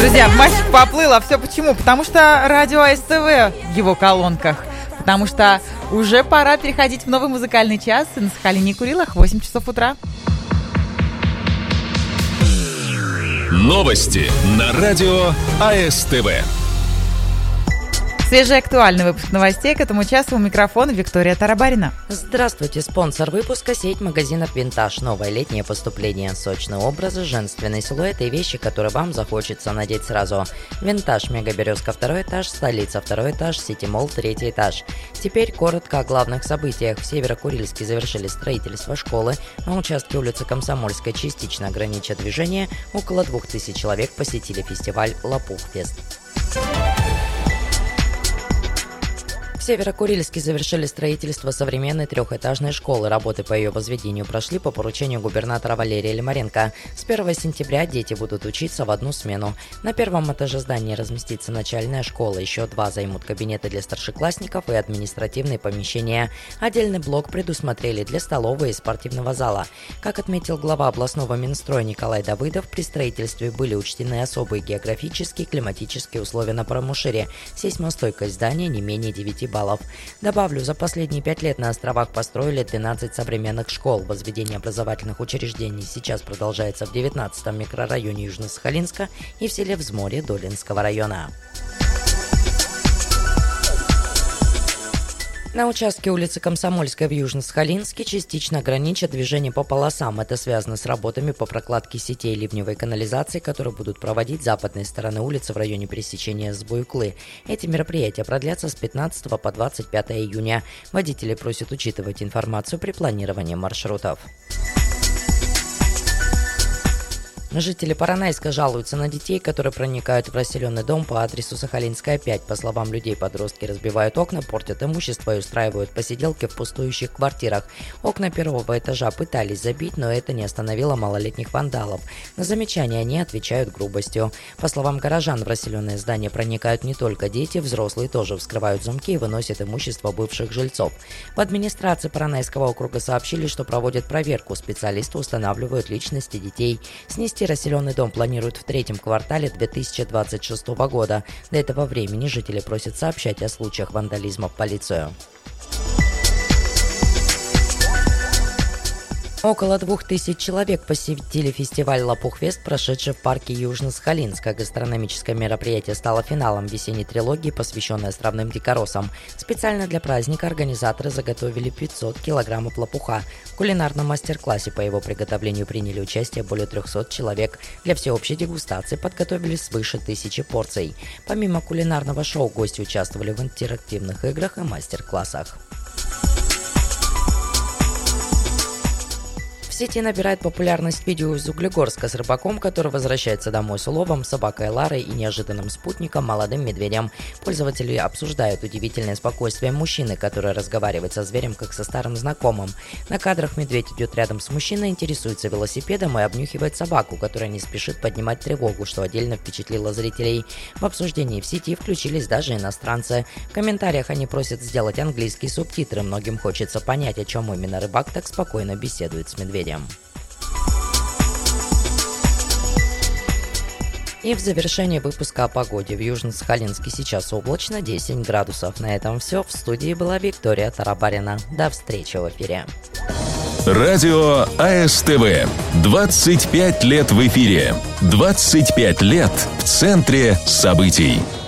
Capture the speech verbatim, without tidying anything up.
Друзья, мальчик поплыл, а все почему? Потому что радио СТВ в его колонках. Потому что уже пора переходить в новый музыкальный час. И на Сахалине и Курилах восемь часов утра. Новости на радио АСТВ. Свежий актуальный выпуск новостей. К этому часу у микрофона Виктория Тарабарина. Здравствуйте, спонсор выпуска — сеть магазинов «Винтаж». Новое летнее поступление, сочные образы, женственные силуэты и вещи, которые вам захочется надеть сразу. «Винтаж», Мегаберезка, второй этаж, столица, второй этаж, Сити-молл, третий этаж. Теперь коротко о главных событиях. В Северо-Курильске завершили строительство школы. На участке улицы Комсомольской частично ограничат движение. Около двух тысяч человек посетили фестиваль «Лопух-фест». В Северо-Курильске завершили строительство современной трехэтажной школы. Работы по ее возведению прошли по поручению губернатора Валерия Лимаренко. С первого сентября дети будут учиться в одну смену. На первом этаже здания разместится начальная школа. Еще два займут кабинеты для старшеклассников и административные помещения. Отдельный блок предусмотрели для столовой и спортивного зала. Как отметил глава областного Минстроя Николай Давыдов, при строительстве были учтены особые географические и климатические условия на Промушире. Сейсмостойкость здания не менее девяти баллов. Добавлю, за последние пять лет на островах построили двенадцать современных школ. Возведение образовательных учреждений сейчас продолжается в девятнадцатом микрорайоне Южно-Сахалинска и в селе Взморье Долинского района. На участке улицы Комсомольской в Южно-Сахалинске частично ограничат движение по полосам. Это связано с работами по прокладке сетей ливневой канализации, которые будут проводить с западной стороны улицы в районе пересечения с Буйклы. Эти мероприятия продлятся с пятнадцатого по двадцать пятое июня. Водители просят учитывать информацию при планировании маршрутов. Жители Поронайска жалуются на детей, которые проникают в расселенный дом по адресу Сахалинская, пять. По словам людей, подростки разбивают окна, портят имущество и устраивают посиделки в пустующих квартирах. Окна первого этажа пытались забить, но это не остановило малолетних вандалов. На замечания они отвечают грубостью. По словам горожан, в расселенное здание проникают не только дети, взрослые тоже вскрывают замки и выносят имущество бывших жильцов. В администрации Поронайского округа сообщили, что проводят проверку. Специалисты устанавливают личности детей. Снести расселенный дом планируют в третьем квартале две тысячи двадцать шестого года. До этого времени жители просят сообщать о случаях вандализма в полицию. Около двух тысяч человек посетили фестиваль «Лопух-фест», прошедший в парке Южно-Сахалинска. Гастрономическое мероприятие стало финалом весенней трилогии, посвященной островным дикоросам. Специально для праздника организаторы заготовили пятьсот килограммов лопуха. В кулинарном мастер-классе по его приготовлению приняли участие более трехсот человек. Для всеобщей дегустации подготовили свыше тысячи порций. Помимо кулинарного шоу, гости участвовали в интерактивных играх и мастер-классах. В сети набирает популярность видео из Углегорска с рыбаком, который возвращается домой с уловом, собакой Ларой и неожиданным спутником молодым медведем. Пользователи обсуждают удивительное спокойствие мужчины, который разговаривает со зверем как со старым знакомым. На кадрах медведь идет рядом с мужчиной, интересуется велосипедом и обнюхивает собаку, которая не спешит поднимать тревогу, что отдельно впечатлило зрителей. В обсуждении в сети включились даже иностранцы. В комментариях они просят сделать английские субтитры. Многим хочется понять, о чем именно рыбак так спокойно беседует с медведем. И в завершение выпуска о погоде. В Южно-Сахалинске сейчас облачно, десять градусов. На этом все. В студии была Виктория Тарабарина. До встречи в эфире. Радио АСТВ. двадцать пять лет в эфире. двадцать пять лет в центре событий.